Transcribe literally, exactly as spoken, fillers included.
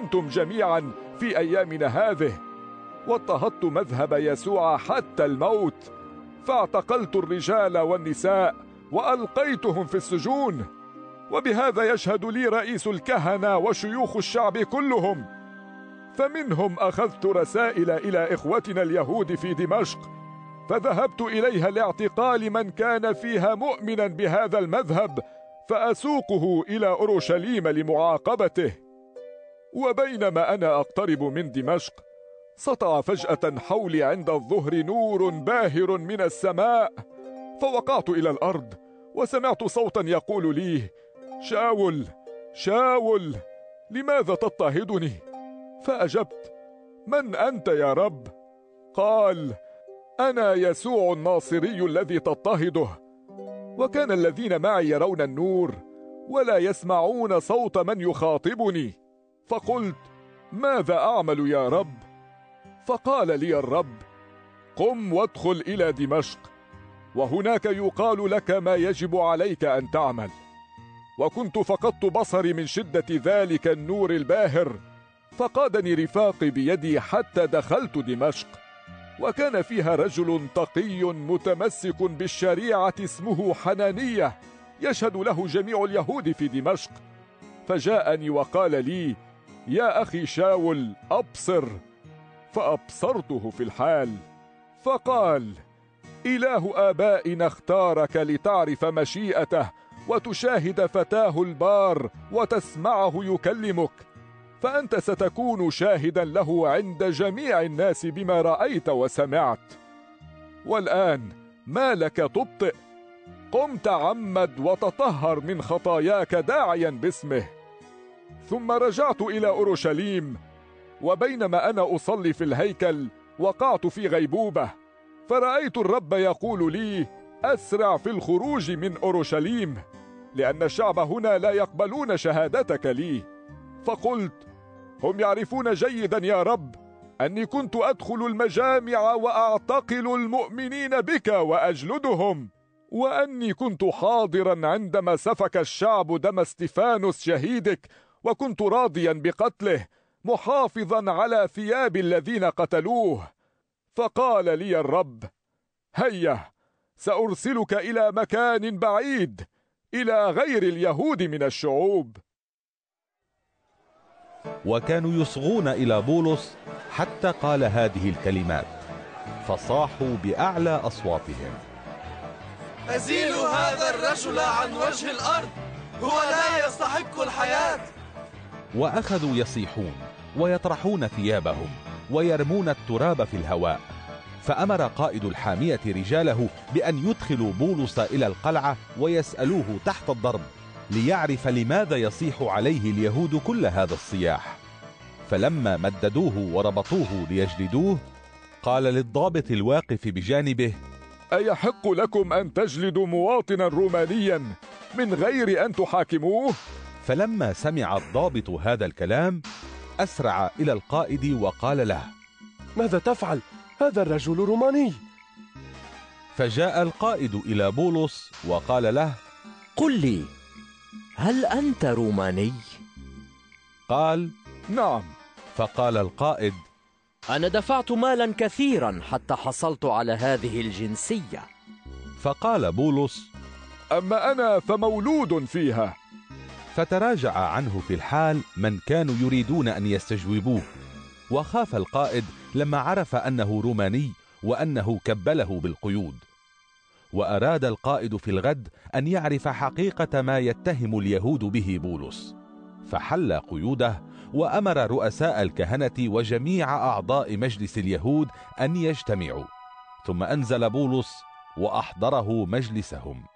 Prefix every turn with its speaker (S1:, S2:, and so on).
S1: أنتم جميعا في أيامنا هذه، واضطهدت مذهب يسوع حتى الموت، فاعتقلت الرجال والنساء وألقيتهم في السجون. وبهذا يشهد لي رئيس الكهنة وشيوخ الشعب كلهم. فمنهم أخذت رسائل إلى إخوتنا اليهود في دمشق، فذهبت إليها لاعتقال من كان فيها مؤمنا بهذا المذهب، فأسوقه إلى أورشليم لمعاقبته. وبينما أنا أقترب من دمشق، سطع فجأة حولي عند الظهر نور باهر من السماء، فوقعت إلى الأرض، وسمعت صوتا يقول لي: شاول شاول، لماذا تضطهدني؟ فأجبت: من أنت يا رب؟ قال: أنا يسوع الناصري الذي تضطهده. وكان الذين معي يرون النور ولا يسمعون صوت من يخاطبني. فقلت: ماذا أعمل يا رب؟ فقال لي الرب: قم وادخل إلى دمشق، وهناك يقال لك ما يجب عليك أن تعمل. وكنت فقدت بصري من شدة ذلك النور الباهر، فقادني رفاقي بيدي حتى دخلت دمشق. وكان فيها رجل تقي متمسك بالشريعة اسمه حنانية، يشهد له جميع اليهود في دمشق. فجاءني وقال لي: يا أخي شاول، أبصر. فأبصرته في الحال. فقال: إله آبائنا اختارك لتعرف مشيئته، وتشاهد فتاه البار، وتسمعه يكلمك، فأنت ستكون شاهدا له عند جميع الناس بما رأيت وسمعت. والآن ما لك تبطئ؟ قم تعمد وتطهر من خطاياك داعيا باسمه. ثم رجعت إلى أورشليم، وبينما أنا أصلي في الهيكل وقعت في غيبوبة، فرأيت الرب يقول لي: أسرع في الخروج من أورشليم، لأن الشعب هنا لا يقبلون شهادتك لي. فقلت: هم يعرفون جيدا يا رب أني كنت أدخل المجامع وأعتقل المؤمنين بك وأجلدهم، وأني كنت حاضرا عندما سفك الشعب دم استفانوس شهيدك، وكنت راضيا بقتله، محافظا على ثياب الذين قتلوه. فقال لي الرب: هيا، سأرسلك إلى مكان بعيد، إلى غير اليهود من الشعوب.
S2: وكانوا يصغون إلى بولس حتى قال هذه الكلمات، فصاحوا بأعلى أصواتهم:
S3: أزيلوا هذا الرجل عن وجه الأرض، هو لا يستحق الحياة.
S2: وأخذوا يصيحون ويطرحون ثيابهم ويرمون التراب في الهواء. فأمر قائد الحامية رجاله بأن يدخلوا بولس إلى القلعة ويسألوه تحت الضرب، ليعرف لماذا يصيح عليه اليهود كل هذا الصياح. فلما مددوه وربطوه ليجلدوه، قال للضابط الواقف بجانبه:
S1: أيحق لكم أن تجلدوا مواطنا رومانيا من غير أن تحاكموه؟
S2: فلما سمع الضابط هذا الكلام، أسرع إلى القائد وقال له:
S4: ماذا تفعل؟ هذا الرجل روماني.
S2: فجاء القائد إلى بولس وقال له:
S5: قل لي، هل أنت روماني؟
S2: قال:
S1: نعم.
S2: فقال القائد:
S5: أنا دفعت مالا كثيرا حتى حصلت على هذه الجنسية.
S2: فقال بولس:
S1: أما أنا فمولود فيها.
S2: فتراجع عنه في الحال من كانوا يريدون أن يستجوبوه، وخاف القائد لما عرف أنه روماني وأنه كبله بالقيود. وأراد القائد في الغد أن يعرف حقيقة ما يتهم اليهود به بولس، فحل قيوده وأمر رؤساء الكهنة وجميع أعضاء مجلس اليهود أن يجتمعوا، ثم أنزل بولس وأحضره مجلسهم.